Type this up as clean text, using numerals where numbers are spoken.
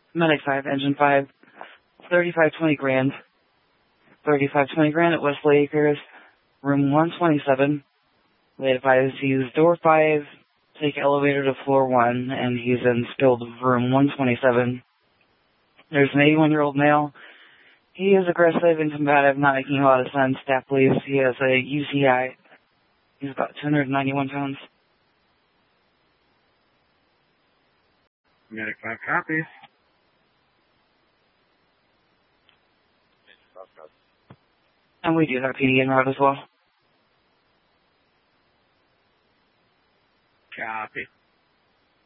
Medic 5, Engine 5, 3520 Grand. 3520 Grand at Wesley Acres, room 127. They advise use door 5, take elevator to floor 1, and he's in spilled room 127. There's an 81-year-old male. He is aggressive and combative, not making a lot of sense. Staff believes he has a UTI. He's about 291 pounds. Medic 5 copies. And we do have PD en route as well.